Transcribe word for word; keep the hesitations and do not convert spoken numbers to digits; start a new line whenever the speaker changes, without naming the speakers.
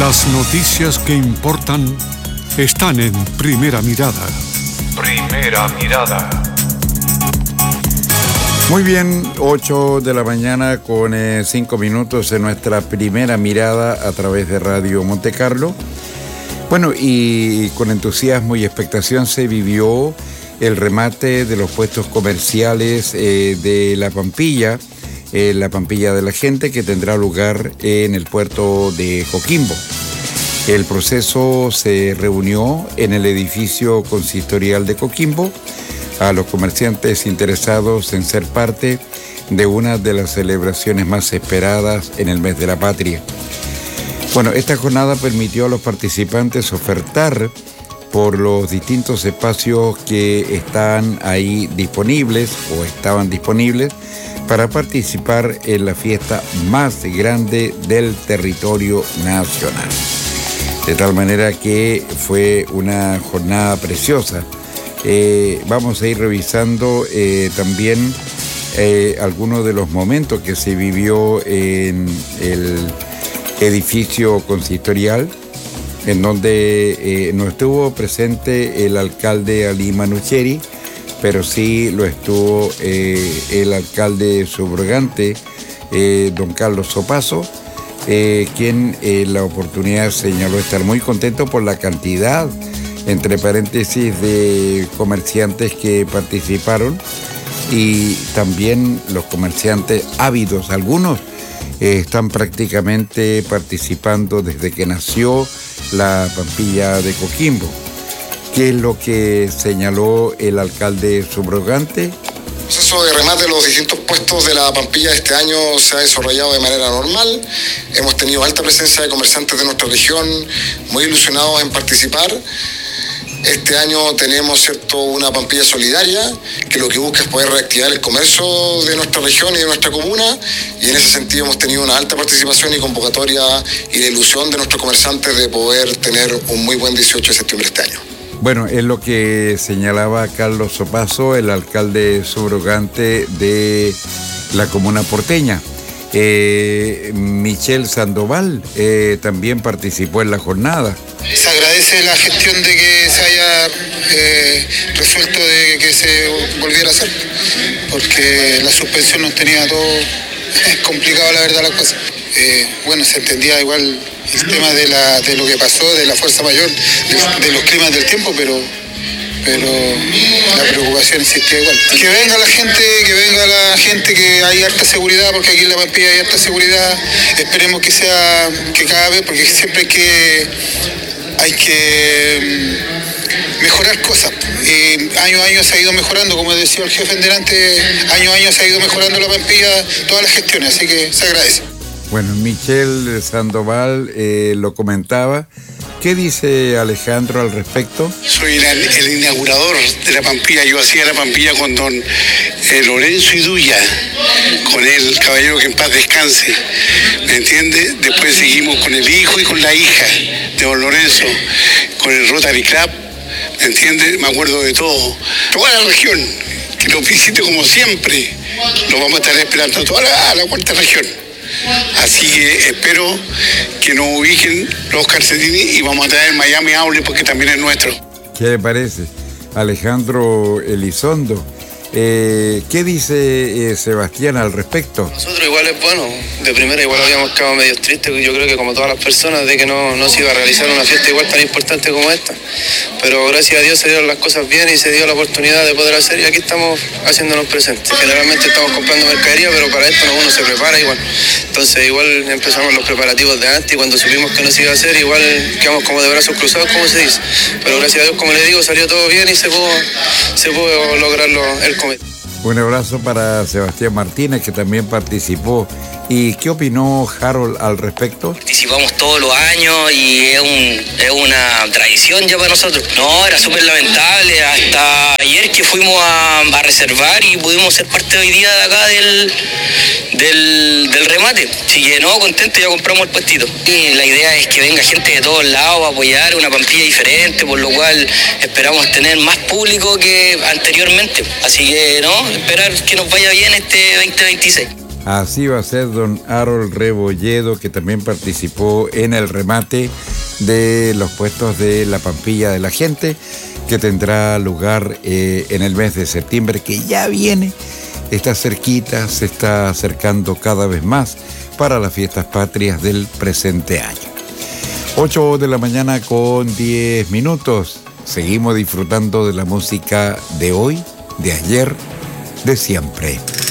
Las noticias que importan están en Primera Mirada. Primera Mirada.
Muy bien, ocho de la mañana con eh, cinco minutos en nuestra Primera Mirada a través de Radio Monte Carlo. Bueno, y con entusiasmo y expectación se vivió el remate de los puestos comerciales eh, de La Pampilla, eh, La Pampilla de la Gente, que tendrá lugar en el puerto de Coquimbo. El proceso se reunió en el edificio consistorial de Coquimbo a los comerciantes interesados en ser parte de una de las celebraciones más esperadas en el mes de la patria. Bueno, esta jornada permitió a los participantes ofertar por los distintos espacios que están ahí disponibles o estaban disponibles para participar en la fiesta más grande del territorio nacional. De tal manera que fue una jornada preciosa. Eh, vamos a ir revisando eh, también eh, algunos de los momentos que se vivió en el edificio consistorial, en donde eh, no estuvo presente el alcalde Ali Manucheri, pero sí lo estuvo eh, el alcalde subrogante, eh, don Carlos Sopaso, eh, quien en eh, la oportunidad señaló estar muy contento por la cantidad, entre paréntesis, de comerciantes que participaron y también los comerciantes ávidos. Algunos eh, están prácticamente participando desde que nació la Pampilla de Coquimbo. ¿Qué es lo que señaló el alcalde subrogante?
El proceso de remate de los distintos puestos de la Pampilla este año se ha desarrollado de manera normal. Hemos tenido alta presencia de comerciantes de nuestra región, muy ilusionados en participar. Este año tenemos, ¿cierto?, una Pampilla solidaria que lo que busca es poder reactivar el comercio de nuestra región y de nuestra comuna, y en ese sentido hemos tenido una alta participación y convocatoria y la ilusión de nuestros comerciantes de poder tener un muy buen dieciocho de septiembre este año.
Bueno, es lo que señalaba Carlos Sopaso, el alcalde subrogante de la comuna porteña. Eh, Michelle Sandoval eh, también participó en la jornada.
Se agradece la gestión de que se haya eh, resuelto de que se volviera a hacer, porque la suspensión nos tenía todo complicado, la verdad, la cosa. Eh, bueno, se entendía igual el tema de, la, de lo que pasó, de la fuerza mayor, de, de los climas del tiempo, pero... pero la preocupación existía igual. Que venga la gente, que venga la gente, que hay harta seguridad, porque aquí en La Pampilla hay harta seguridad. Esperemos que sea, que cada vez, porque siempre hay que, hay que mejorar cosas. Y año a año se ha ido mejorando, como decía el jefe delante, año a año se ha ido mejorando La Pampilla, todas las gestiones, así que se agradece.
Bueno, Michelle Sandoval eh, lo comentaba. ¿Qué dice Alejandro al respecto?
Soy el, el inaugurador de La Pampilla. Yo hacía La Pampilla con don eh, Lorenzo Iduya, con el caballero que en paz descanse, ¿me entiende? Después seguimos con el hijo y con la hija de don Lorenzo, con el Rotary Club, ¿me entiende? Me acuerdo de todo. Toda la región, que lo visite como siempre, lo vamos a estar esperando toda la, la cuarta región. Así que espero que nos ubiquen los calcetines y vamos a traer Miami Aule porque también es nuestro.
¿Qué le parece? Alejandro Elizondo. Eh, ¿Qué dice eh, Sebastián al respecto?
Nosotros igual es bueno, de primera igual habíamos quedado medio tristes, yo creo que como todas las personas, de que no, no se iba a realizar una fiesta igual tan importante como esta, pero gracias a Dios se dieron las cosas bien y se dio la oportunidad de poder hacer, y aquí estamos haciéndonos presentes. Generalmente estamos comprando mercadería, pero para esto no, uno se prepara igual, entonces igual empezamos los preparativos de antes, y cuando supimos que no se iba a hacer, igual quedamos como de brazos cruzados, como se dice, pero gracias a Dios, como le digo, salió todo bien y se pudo, se pudo lograrlo el cometido.
Un abrazo para Sebastián Martínez, que también participó. ¿Y qué opinó Harold al respecto?
Participamos todos los años y es, un, es una tradición ya para nosotros. No, era súper lamentable. Hasta ayer que fuimos a, a reservar y pudimos ser parte hoy día de acá del, del, del remate. Se llenó, contento, ya compramos el puestito. Y la idea es que venga gente de todos lados a apoyar una Pampilla diferente, por lo cual esperamos tener más público que anteriormente. Así que, no, esperar que nos vaya bien este veinte veintiséis.
Así va a ser don Harold Rebolledo, que también participó en el remate de los puestos de la Pampilla de la Gente, que tendrá lugar eh, en el mes de septiembre, que ya viene, está cerquita, se está acercando cada vez más para las fiestas patrias del presente año. ocho de la mañana con diez minutos. Seguimos disfrutando de la música de hoy, de ayer, de siempre.